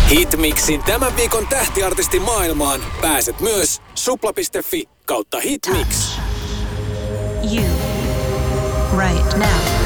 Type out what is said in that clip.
Hitmixin tämän viikon tähtiartisti maailmaan pääset myös supla.fi/hitmix. You right now.